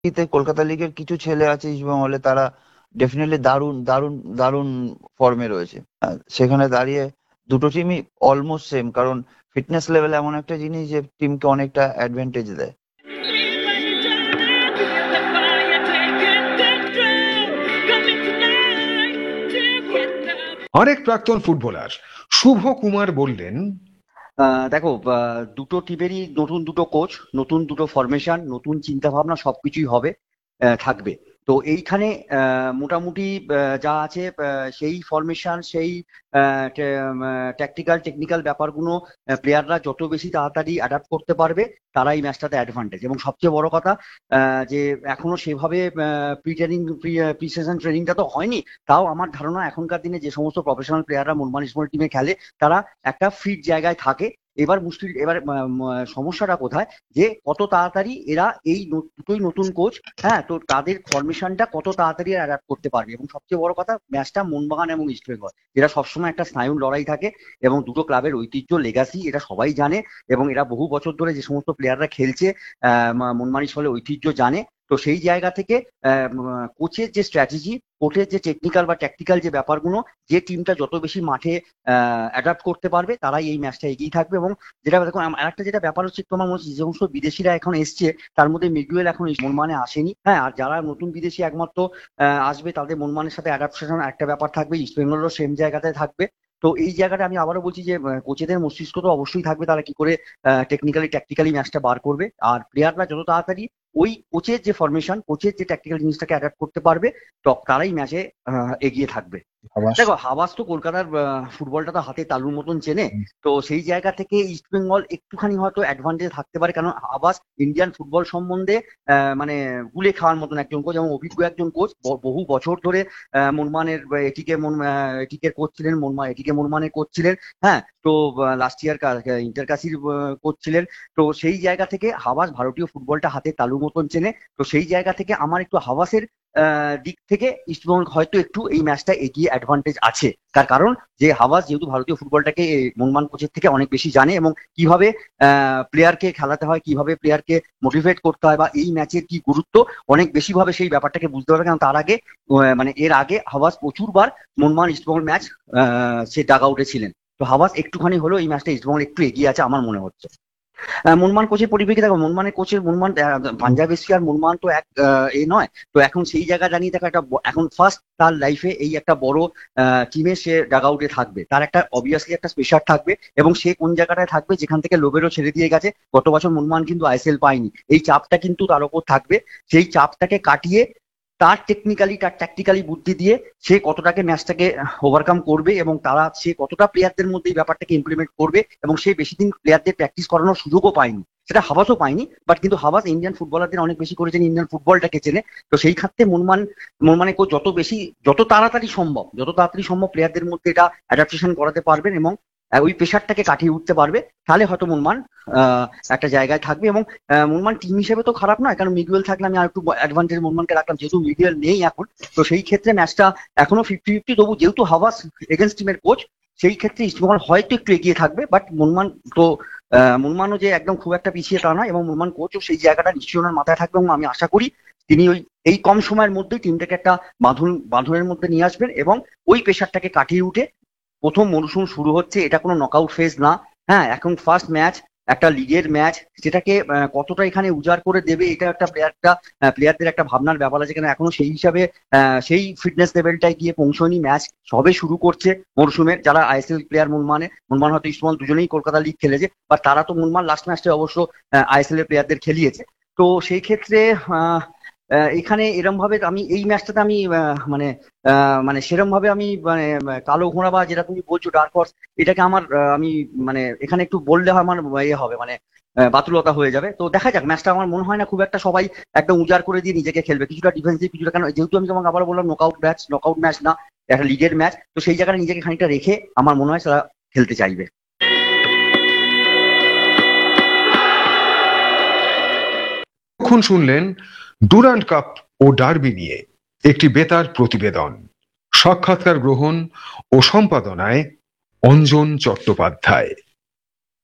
কলকাতা লিগের কিছু ছেলে আছে ইস্টবেঙ্গলে, তারা ডেফিনেটলি দারুণ দারুণ দারুণ ফর্মে রয়েছে। সেখানে দাঁড়িয়ে দুটো টিমই অলমোস্ট সেম, কারণ ফিটনেস লেভেল এমন একটা জিনিস যে টিমকে অনেকটা অ্যাডভান্টেজ দেয়। আরেক প্রাক্তন ফুটবলার শুভ কুমার বললেন, দেখো, দুটো টিমেরই নতুন দুটো কোচ, নতুন দুটো ফরমেশন, নতুন চিন্তা ভাবনা সবকিছুই হবে, থাকবে। তো এইখানে মোটামুটি যা আছে, সেই ফরমেশন, সেই টেকনিক্যাল ব্যাপারগুলো প্লেয়াররা যত বেশি তাড়াতাড়ি অ্যাডাপ্ট করতে পারবে, তারাই ম্যাচটাতে অ্যাডভান্টেজ। এবং সবচেয়ে বড় কথা, যে এখনো সেভাবে প্রি ট্রেনিং, প্রি সিজন ট্রেনিংটা তো হয়নি। তাও আমার ধারণা এখনকার দিনে যে সমস্ত প্রফেশনাল প্লেয়াররা মোহনবাগান ইস্টবেঙ্গল টিমে খেলে, তারা একটা ফিট জায়গায় থাকে। এবার সমস্যাটা কোথায়, যে কত তাড়াতাড়ি এরা এই দুটোই নতুন কোচ, হ্যাঁ, তো তাদের ফরমেশনটা কত তাড়াতাড়ি অ্যাডাপ্ট করতে পারবে। এবং সবচেয়ে বড় কথা, ম্যাচটা মোহনবাগান এবং ইস্টবেঙ্গল, যেটা সবসময় একটা স্নায়ুর লড়াই থাকে, এবং দুটো ক্লাবের ঐতিহ্য, লেগাসি, এটা সবাই জানে। এবং এরা বহু বছর ধরে যে সমস্ত প্লেয়াররা খেলছে, মোহনবাগান ইস্টবেঙ্গলের ঐতিহ্য জানে। তো সেই জায়গা থেকে কোচের যে স্ট্র্যাটেজি, কোচের যে টেকনিক্যাল বা ট্যাকটিক্যাল যে ব্যাপারগুলো, যে টিমটা যত বেশি মাঠে অ্যাডাপ্ট করতে পারবে, তারাই এই ম্যাচটা এগিয়ে থাকবে। এবং যেটা দেখো, আরেকটা যেটা ব্যাপার হচ্ছে, তোমার মনে হচ্ছে যে সমস্ত বিদেশিরা এখন এসছে, তার মধ্যে মিগুয়েল এখন মোহনবাগানে আসেনি, হ্যাঁ। আর যারা নতুন বিদেশি একমাত্র আসবে, তাদের মোহনবাগানের সাথে অ্যাডাপশন একটা ব্যাপার থাকবে, ইস্ট বেঙ্গলেরও সেম জায়গাতে থাকবে। তো এই জায়গাটা আমি আবারও বলছি যে কোচেদের মস্তিষ্ক তো অবশ্যই থাকবে, তারা কি করে টেকনিক্যালি ট্যাকটিক্যালি ম্যাচটা বার করবে। আর প্লেয়াররা যত তাড়াতাড়ি ওই কোচের যে ফরমেশন, কোচের যে ট্যাকটিক্যাল জিনিসটাকে অ্যাডাপ্ট করতে পারবে, তো তারাই ম্যাচে এগিয়ে থাকবে। দেখো, হাবাস তো কলকাতার ফুটবলটা তো হাতে তালুর মতন চেনে। তো সেই জায়গা থেকে ইস্ট বেঙ্গল একটুখানি হয়তো অ্যাডভান্টেজ থাকতে পারে, কারণ হাবাস ইন্ডিয়ান ফুটবল সম্বন্ধে মানে গুলে খাওয়ার মতন একজন কোচ, এবং অভিজ্ঞ একজন কোচ। বহু বছর ধরে মোহনবাগানের এটিকে কোচ ছিলেন, এটিকে মোহনবাগানের কোচ ছিলেন, হ্যাঁ। তো লাস্ট ইয়ার ইন্টারকাসির কোচ ছিলেন। তো সেই জায়গা থেকে হাবাস ভারতীয় ফুটবলটা হাতে তালুর মতন চেনে। তো সেই জায়গা থেকে আমার একটু হাবাসের দিক থেকে ইস্টবেঙ্গল হয়তো একটু এই ম্যাচটা এগিয়ে অ্যাডভান্টেজ আছে। তার কারণ, যে হাওয়াজ যেহেতু ভারতীয় ফুটবলটাকে মোহনবাগান কোচের থেকে অনেক বেশি জানে, এবং কিভাবে প্লেয়ারকে খেলাতে হয়, কিভাবে প্লেয়ারকে মোটিভেট করতে হয়, বা এই ম্যাচের কি গুরুত্ব, অনেক বেশি ভাবে সেই ব্যাপারটাকে বুঝতে পারবে। কারণ তার আগে মানে এর আগে হাওয়াজ প্রচুরবার মোহনবাগান ইস্টবেঙ্গল ম্যাচ সে ডাগ আউটে ছিলেন। তো হাওয়াজ একটুখানি হলেও এই ম্যাচটা ইস্টবেঙ্গল একটু এগিয়ে আছে আমার মনে হচ্ছে। মোহনবাগান কোচের পরিপ্রেক্ষিতে দেখো, মোহনবাগানের কোচের পাঞ্জাব এসি আর মোহনবাগান তো এক এ নয়। তো এখন সেই জায়গা জানিয়ে দেখো, একটা এখন ফার্স্ট তার লাইফে এই একটা বড় টিমে সে ডাগ আউটে থাকবে, তার একটা অবভিয়াসলি একটা স্পেশাল থাকবে। এবং সে কোন জায়গাটায় থাকবে, যেখান থেকে লোবেরও ছেড়ে দিয়ে গেছে। গত বছর মোহনবাগান কিন্তু আইএসএল পায়নি, এই চাপটা কিন্তু তার উপর থাকবে। সেই চাপটাকে কাটিয়ে তার টেকনিক্যালি, তার ট্যাকটিক্যালি বুদ্ধি দিয়ে সে কতটাকে ম্যাচটাকে ওভারকাম করবে, এবং সে কতটা প্লেয়ারদের মধ্যে এই ব্যাপারটাকে ইমপ্লিমেন্ট করবে। এবং সে বেশি দিন প্লেয়ারদের প্র্যাকটিস করানোর সুযোগও পায়নি, সেটা হাবাসও পায়নি। বাট কিন্তু হাবাস ইন্ডিয়ান ফুটবলারদের অনেক বেশি করেছেন, ইন্ডিয়ান ফুটবলটাকে চেনে। তো সেই ক্ষেত্রে মোহনবাগানের কোচ যত তাড়াতাড়ি সম্ভব প্লেয়ারদের মধ্যে এটা অ্যাডাপ্টেশন করাতে পারবেন, এবং ওই প্রেশারটাকে কাটিয়ে উঠতে পারবে, তাহলে হয়তো মোহনবাগান একটা জায়গায় থাকবে। এবং মোহনবাগান টিম হিসেবে তো খারাপ নয়, কারণ মিগুয়েল থাকলে আমি আর একটু অ্যাডভান্টেজ মোহনবাগানকে রাখলাম, যেহেতু মিগুয়েল নেই এখন। তো সেই ক্ষেত্রে ম্যাচটা এখনো 50-50, তবু যেহেতু হাওয়াস এগেন্স্ট টিমের কোচ, সেই ক্ষেত্রে ইস্টবেঙ্গল হয়তো একটু এগিয়ে থাকবে। বাট মোহনবাগানও যে একদম খুব একটা পিছিয়ে তা নয়, এবং মোহনবাগান কোচও সেই জায়গাটা নিশ্চয়ই ওনার মাথায় থাকবে। এবং আমি আশা করি তিনি এই কম সময়ের মধ্যেই টিমটাকে একটা বাঁধনের মধ্যে নিয়ে আসবেন, এবং ওই প্রেশারটাকে কাটিয়ে উঠে, প্রথম মরশুম শুরু হচ্ছে, এটা কোনো নকআউট ফেজ না, হ্যাঁ। এখন ফার্স্ট ম্যাচ, একটা লিগের ম্যাচ, যেটাকে কতটা এখানে উজাড় করে দেবে, এটা একটা প্লেয়ারদের একটা ভাবনার ব্যাপার আছে। কেন এখনো সেই হিসাবে সেই ফিটনেস লেভেলটায় গিয়ে পৌঁছয়নি। ম্যাচ সবে শুরু করছে মরশুমের। যারা আইএসএল প্লেয়ার মোহনবাগান হয়তো ইস্টবেঙ্গল দুজনেই কলকাতা লিগ খেলেছে, বা তারা তো মোহনবাগান লাস্ট ম্যাচটা অবশ্য আইএসএল এর প্লেয়ারদের খেলিয়েছে। তো সেই ক্ষেত্রে এখানে এরম ভাবে আমি এই ম্যাচটাতে আমি মানে মানে সেরম ভাবে আমি মানে কালো ঘোড়া, বা যেটা তুমি বলছো ডার্ক হর্স, এটাকে আমার আমি মানে এখানে একটু বললে হয় আমার হবে মানে বাতুলতা হয়ে যাবে। তো দেখা যাক, ম্যাচটা আমার মনে হয় না খুব একটা সবাই একদম উজাড় করে দিয়ে নিজেকে খেলবে, কিছুটা ডিফেন্সিভ, কিছুটা, কেন যেহেতু আমি তোমাকে আবার বললাম নকআউট ম্যাচ না, একটা লিগের ম্যাচ। তো সেই জায়গায় নিজেকে খানিকটা রেখে আমার মনে হয় তারা খেলতে চাইবে। এখন শুনলেন ডুরান্ড কাপ ও ডার্বি নিয়ে একটি বেতার প্রতিবেদন। সাক্ষাৎকার গ্রহণ ও সম্পাদনায় অঞ্জন চট্টোপাধ্যায়।